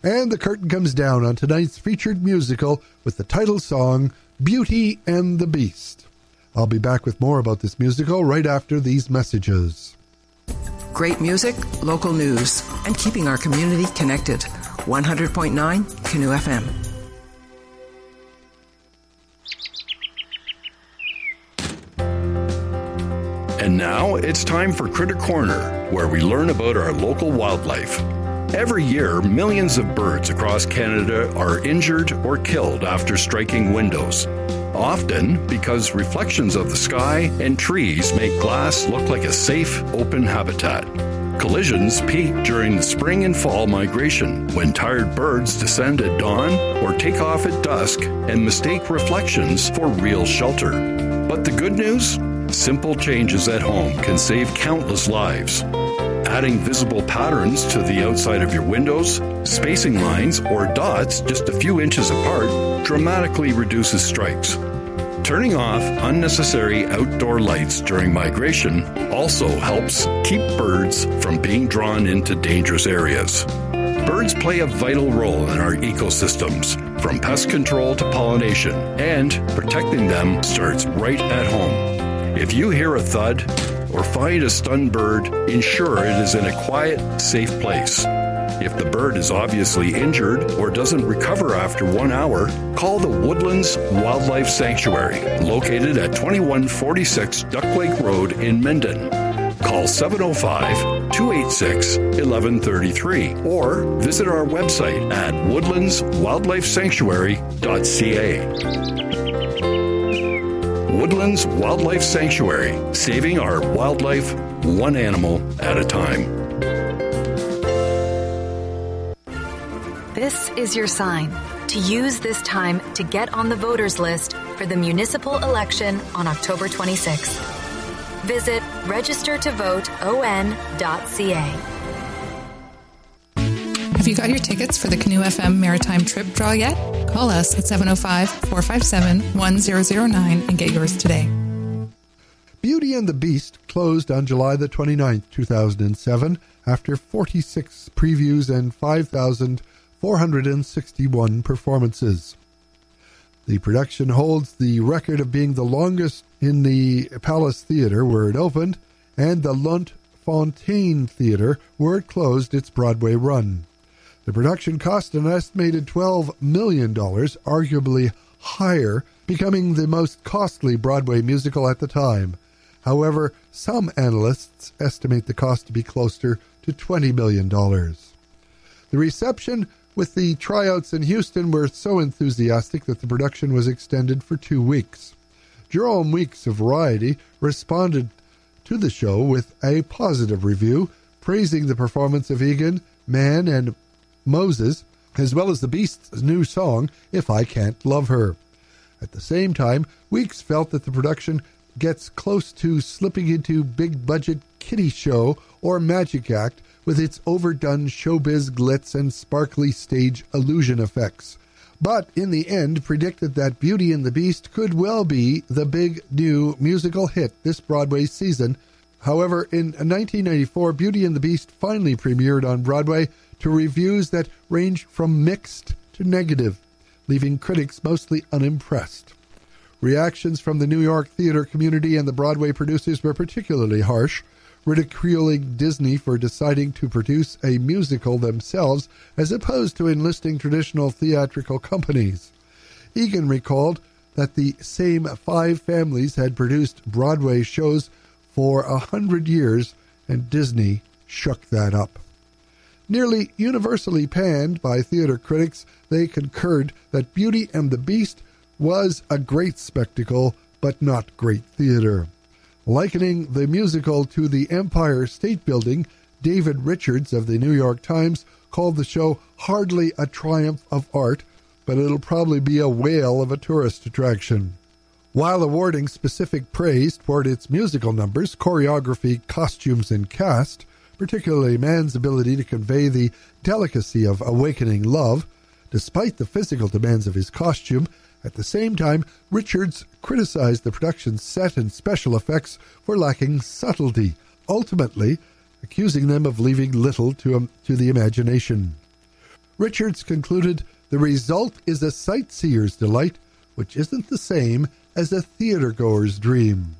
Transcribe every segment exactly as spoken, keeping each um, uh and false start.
And the curtain comes down on tonight's featured musical with the title song, Beauty and the Beast. I'll be back with more about this musical right after these messages. Great music, local news, and keeping our community connected. one hundred point nine Canoe F M. And now it's time for Critter Corner, where we learn about our local wildlife. Every year, millions of birds across Canada are injured or killed after striking windows. Often because reflections of the sky and trees make glass look like a safe, open habitat. Collisions peak during the spring and fall migration, when tired birds descend at dawn or take off at dusk and mistake reflections for real shelter. But the good news? Simple changes at home can save countless lives. Adding visible patterns to the outside of your windows, spacing lines, or dots just a few inches apart dramatically reduces strikes. Turning off unnecessary outdoor lights during migration also helps keep birds from being drawn into dangerous areas. Birds play a vital role in our ecosystems, from pest control to pollination, and protecting them starts right at home. If you hear a thud or find a stunned bird, ensure it is in a quiet, safe place. If the bird is obviously injured or doesn't recover after one hour, call the Woodlands Wildlife Sanctuary, located at twenty-one forty-six Duck Lake Road in Minden. Call seven oh five, two eight six, one one three three or visit our website at woodlands wildlife sanctuary dot c a. Woodlands Wildlife Sanctuary, saving our wildlife one animal at a time. This is your sign to use this time to get on the voters list for the municipal election on October twenty-sixth. Visit register to vote o n dot c a. Have you got your tickets for the Canoe F M Maritime Trip Draw yet? Call us at seven oh five, four five seven, one zero zero nine and get yours today. Beauty and the Beast closed on July the twenty-ninth, two thousand seven, after forty-six previews and five thousand four hundred sixty-one performances. The production holds the record of being the longest in the Palace Theatre, where it opened, and the Lunt Fontaine Theatre, where it closed its Broadway run. The production cost an estimated twelve million dollars, arguably higher, becoming the most costly Broadway musical at the time. However, some analysts estimate the cost to be closer to twenty million dollars. The reception with the tryouts in Houston were so enthusiastic that the production was extended for two weeks. Jerome Weeks of Variety responded to the show with a positive review, praising the performance of Egan, Man, and Moses, as well as the Beast's new song, If I Can't Love Her. At the same time, Weeks felt that the production gets close to slipping into big-budget kiddie show or magic act with its overdone showbiz glitz and sparkly stage illusion effects. But in the end, predicted that Beauty and the Beast could well be the big new musical hit this Broadway season. However, in nineteen ninety-four, Beauty and the Beast finally premiered on Broadway to reviews that ranged from mixed to negative, leaving critics mostly unimpressed. Reactions from the New York theater community and the Broadway producers were particularly harsh, ridiculing Disney for deciding to produce a musical themselves as opposed to enlisting traditional theatrical companies. Egan recalled that the same five families had produced Broadway shows for a hundred years, and Disney shook that up. Nearly universally panned by theater critics, they concurred that Beauty and the Beast was a great spectacle, but not great theater. Likening the musical to the Empire State Building, David Richards of the New York Times called the show hardly a triumph of art, but it'll probably be a whale of a tourist attraction. While awarding specific praise toward its musical numbers, choreography, costumes, and cast, particularly Man's ability to convey the delicacy of awakening love, despite the physical demands of his costume, at the same time, Richards criticized the production's set and special effects for lacking subtlety, ultimately accusing them of leaving little to, um, to the imagination. Richards concluded, "The result is a sightseer's delight, which isn't the same as a theatergoer's dream."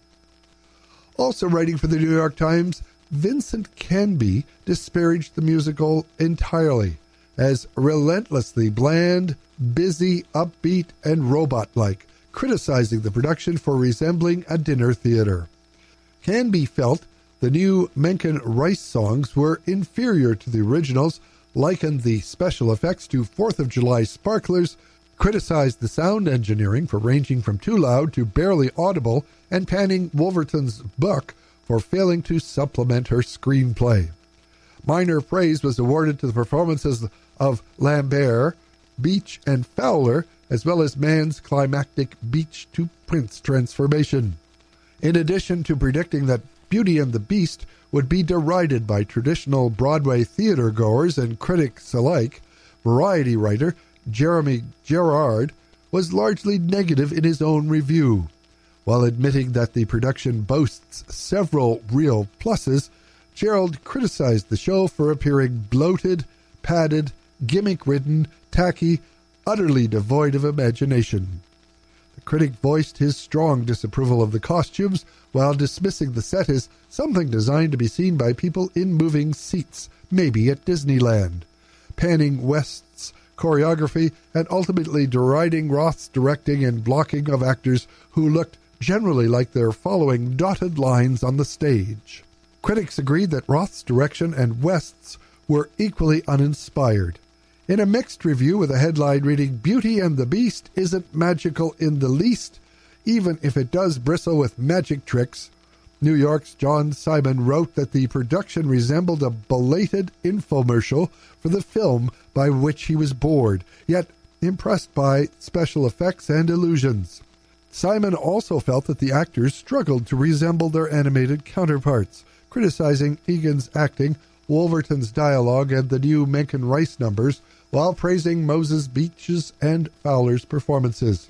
Also writing for the New York Times, Vincent Canby disparaged the musical entirely as relentlessly bland, busy, upbeat, and robot-like, criticizing the production for resembling a dinner theater. Canby felt the new Menken Rice songs were inferior to the originals, likened the special effects to fourth of July sparklers, criticized the sound engineering for ranging from too loud to barely audible, and panning Wolverton's book for failing to supplement her screenplay. Minor praise was awarded to the performances of Lambert, Beach, and Fowler, as well as Mann's climactic Beach-to-Prince transformation. In addition to predicting that Beauty and the Beast would be derided by traditional Broadway theater goers and critics alike, variety writer Jeremy Gerard was largely negative in his own review. While admitting that the production boasts several real pluses, Gerald criticized the show for appearing bloated, padded, gimmick-ridden, tacky, utterly devoid of imagination. The critic voiced his strong disapproval of the costumes while dismissing the set as something designed to be seen by people in moving seats, maybe at Disneyland, panning West's choreography and ultimately deriding Roth's directing and blocking of actors who looked generally like they're following dotted lines on the stage. Critics agreed that Roth's direction and West's were equally uninspired. In a mixed review with a headline reading, "Beauty and the Beast isn't magical in the least, even if it does bristle with magic tricks," New York's John Simon wrote that the production resembled a belated infomercial for the film by which he was bored, yet impressed by special effects and illusions. Simon also felt that the actors struggled to resemble their animated counterparts, criticizing Egan's acting, Wolverton's dialogue, and the new Menken Rice numbers, while praising Moses Beach's and Fowler's performances.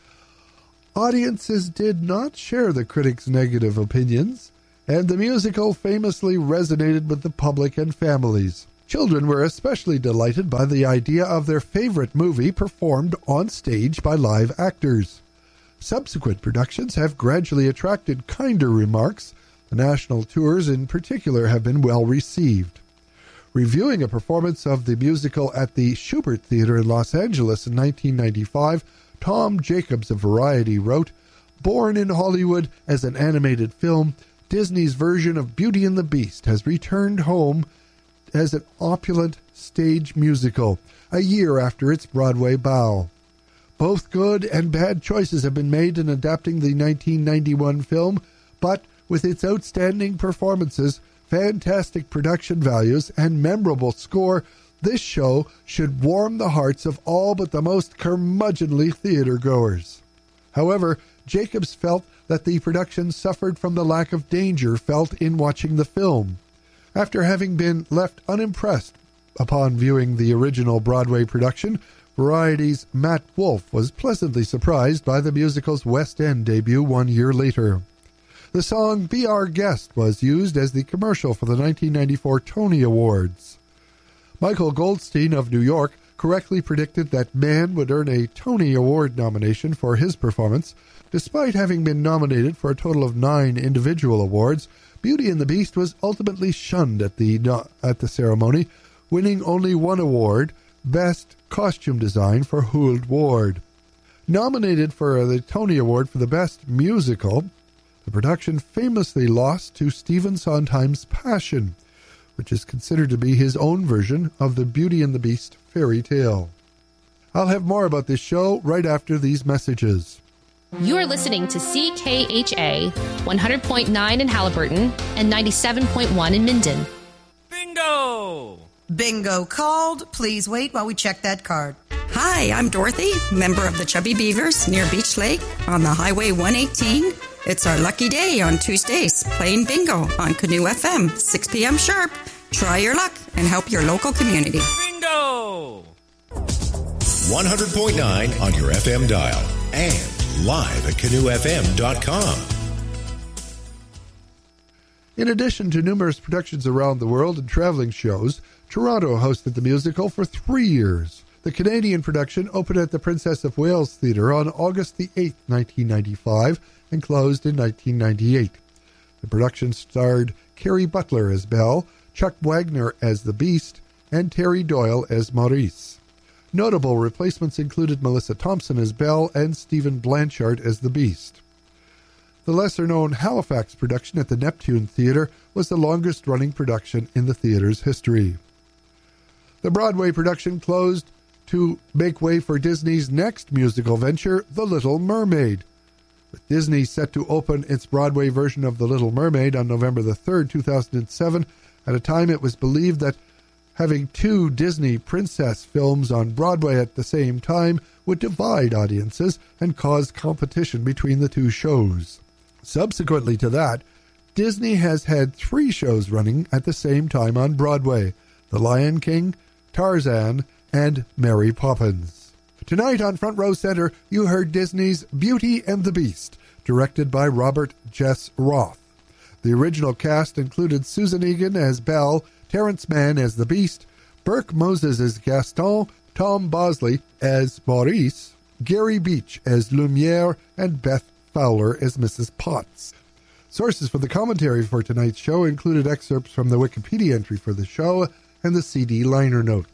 Audiences did not share the critics' negative opinions, and the musical famously resonated with the public and families. Children were especially delighted by the idea of their favorite movie performed on stage by live actors. Subsequent productions have gradually attracted kinder remarks. The national tours in particular have been well received. Reviewing a performance of the musical at the Shubert Theater in Los Angeles in nineteen ninety-five, Tom Jacobs of Variety wrote, "Born in Hollywood as an animated film, Disney's version of Beauty and the Beast has returned home as an opulent stage musical, a year after its Broadway bow. Both good and bad choices have been made in adapting the nineteen ninety-one film, but with its outstanding performances, fantastic production values, and memorable score, this show should warm the hearts of all but the most curmudgeonly theater-goers." However, Jacobs felt that the production suffered from the lack of danger felt in watching the film. After having been left unimpressed upon viewing the original Broadway production, Variety's Matt Wolfe was pleasantly surprised by the musical's West End debut one year later. The song "Be Our Guest" was used as the commercial for the nineteen ninety-four Tony Awards. Michael Goldstein of New York correctly predicted that Mann would earn a Tony Award nomination for his performance. Despite having been nominated for a total of nine individual awards, Beauty and the Beast was ultimately shunned at the at the ceremony, winning only one award, Best Costume Design for Huld Ward. Nominated for the Tony Award for the Best Musical, the production famously lost to Stephen Sondheim's Passion, which is considered to be his own version of the Beauty and the Beast fairy tale. I'll have more about this show right after these messages. You're listening to C K H A one hundred point nine in Halliburton and ninety-seven point one in Minden. Bingo! Bingo called. Please wait while we check that card. Hi, I'm Dorothy, member of the Chubby Beavers near Beach Lake on the Highway one eighteen. It's our lucky day on Tuesdays, playing bingo on Canoe F M, six p.m. sharp. Try your luck and help your local community. Bingo! one hundred point nine on your F M dial and live at canoe f m dot com. In addition to numerous productions around the world and traveling shows, Toronto hosted the musical for three years. The Canadian production opened at the Princess of Wales Theatre on August the eighth, nineteen ninety-five, and closed in nineteen ninety-eight. The production starred Carrie Butler as Belle, Chuck Wagner as the Beast, and Terry Doyle as Maurice. Notable replacements included Melissa Thompson as Belle and Stephen Blanchard as the Beast. The lesser-known Halifax production at the Neptune Theatre was the longest-running production in the theatre's history. The Broadway production closed to make way for Disney's next musical venture, The Little Mermaid. With Disney set to open its Broadway version of The Little Mermaid on November the third, two thousand seven, at a time it was believed that having two Disney princess films on Broadway at the same time would divide audiences and cause competition between the two shows. Subsequently to that, Disney has had three shows running at the same time on Broadway: The Lion King, Tarzan, and Mary Poppins. Tonight on Front Row Center, you heard Disney's Beauty and the Beast, directed by Robert Jess Roth. The original cast included Susan Egan as Belle, Terrence Mann as the Beast, Burke Moses as Gaston, Tom Bosley as Maurice, Gary Beach as Lumiere, and Beth Fowler as Missus Potts. Sources for the commentary for tonight's show included excerpts from the Wikipedia entry for the show and the C D liner notes.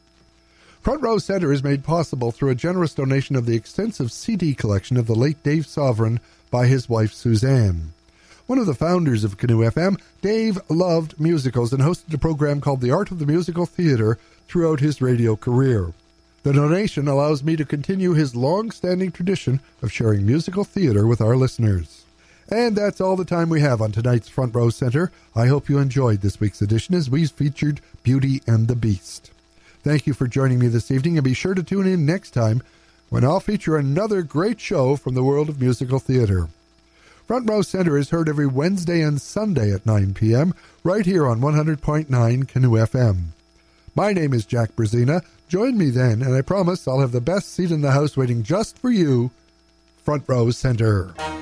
Front Row Center is made possible through a generous donation of the extensive C D collection of the late Dave Sovereign by his wife Suzanne. One of the founders of Canoe F M, Dave loved musicals and hosted a program called The Art of the Musical Theater throughout his radio career. The donation allows me to continue his long-standing tradition of sharing musical theater with our listeners. And that's all the time we have on tonight's Front Row Center. I hope you enjoyed this week's edition as we featured Beauty and the Beast. Thank you for joining me this evening, and be sure to tune in next time when I'll feature another great show from the world of musical theater. Front Row Center is heard every Wednesday and Sunday at nine p.m. right here on one hundred point nine Canoe F M. My name is Jack Brzezina. Join me then, and I promise I'll have the best seat in the house waiting just for you. Front Row Center.